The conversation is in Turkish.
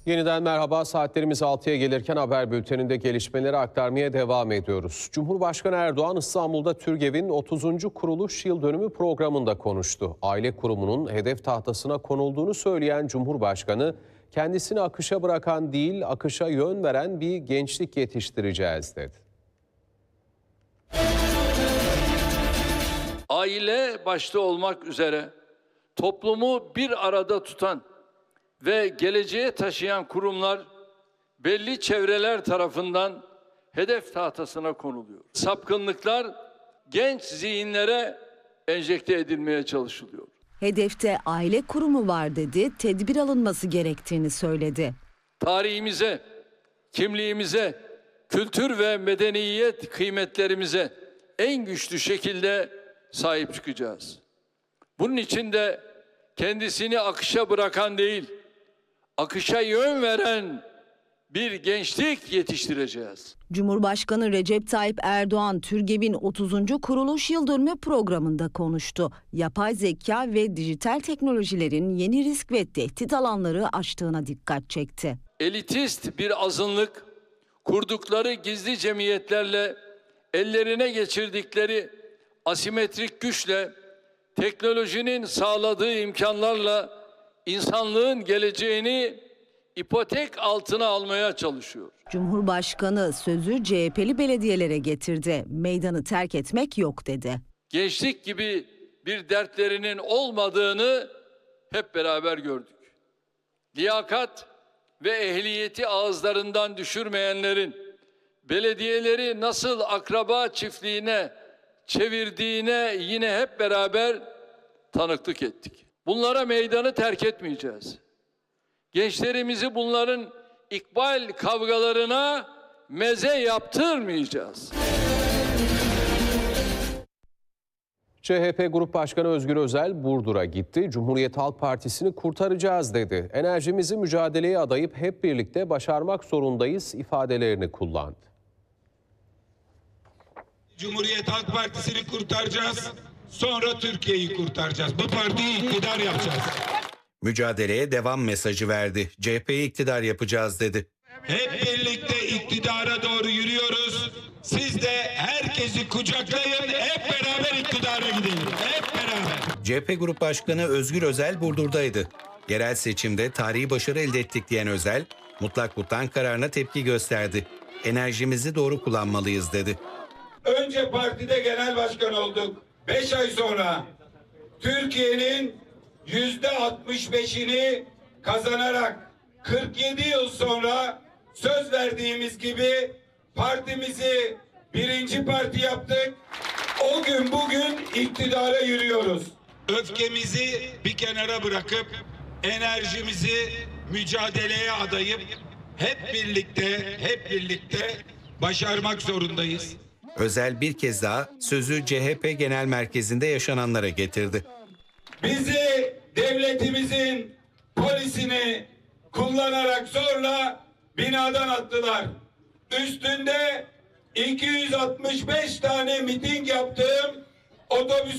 Yeniden merhaba. Saatlerimiz 6'ya gelirken haber bülteninde gelişmeleri aktarmaya devam ediyoruz. Cumhurbaşkanı Erdoğan İstanbul'da TÜRGEV'in 30. kuruluş yıl dönümü programında konuştu. Aile kurumunun hedef tahtasına konulduğunu söyleyen Cumhurbaşkanı, kendisini akışa bırakan değil, akışa yön veren bir gençlik yetiştireceğiz dedi. Aile başta olmak üzere toplumu bir arada tutan ve geleceğe taşıyan kurumlar belli çevreler tarafından hedef tahtasına konuluyor. Sapkınlıklar genç zihinlere enjekte edilmeye çalışılıyor. Hedefte aile kurumu var dedi, tedbir alınması gerektiğini söyledi. Tarihimize, kimliğimize, kültür ve medeniyet kıymetlerimize en güçlü şekilde sahip çıkacağız. Bunun için de kendisini akışa bırakan değil, akışa yön veren bir gençlik yetiştireceğiz. Cumhurbaşkanı Recep Tayyip Erdoğan, TÜRGEV'in 30. kuruluş yıl dönümü programında konuştu. Yapay zeka ve dijital teknolojilerin yeni risk ve tehdit alanları açtığına dikkat çekti. Elitist bir azınlık, kurdukları gizli cemiyetlerle, ellerine geçirdikleri asimetrik güçle, teknolojinin sağladığı imkanlarla insanlığın geleceğini ipotek altına almaya çalışıyor. Cumhurbaşkanı sözü CHP'li belediyelere getirdi. Meydanı terk etmek yok dedi. Gençlik gibi bir dertlerinin olmadığını hep beraber gördük. Liyakat ve ehliyeti ağızlarından düşürmeyenlerin belediyeleri nasıl akraba çiftliğine çevirdiğine yine hep beraber tanıklık ettik. Bunlara meydanı terk etmeyeceğiz. Gençlerimizi bunların ikbal kavgalarına meze yaptırmayacağız. CHP Grup Başkanı Özgür Özel Burdur'a gitti. Cumhuriyet Halk Partisi'ni kurtaracağız dedi. Enerjimizi mücadeleye adayıp hep birlikte başarmak zorundayız ifadelerini kullandı. Cumhuriyet Halk Partisi'ni kurtaracağız. Sonra Türkiye'yi kurtaracağız. Bu partiyi iktidar yapacağız. Mücadeleye devam mesajı verdi. CHP'yi iktidar yapacağız dedi. Hep birlikte iktidara doğru yürüyoruz. Siz de herkesi kucaklayın. Hep beraber iktidara gidelim. Hep beraber. CHP Grup Başkanı Özgür Özel Burdur'daydı. Yerel seçimde tarihi başarı elde ettik diyen Özel, mutlak butlan kararına tepki gösterdi. Enerjimizi doğru kullanmalıyız dedi. Önce partide genel başkan olduk. 5 ay sonra Türkiye'nin %65'ini kazanarak 47 yıl sonra söz verdiğimiz gibi partimizi birinci parti yaptık. O gün bugün iktidara yürüyoruz. Öfkemizi bir kenara bırakıp enerjimizi mücadeleye adayıp hep birlikte başarmak zorundayız. Özel bir kez daha sözü CHP Genel Merkezi'nde yaşananlara getirdi. Bizi devletimizin polisini kullanarak zorla binadan attılar. Üstünde 265 tane miting yaptığım otobüs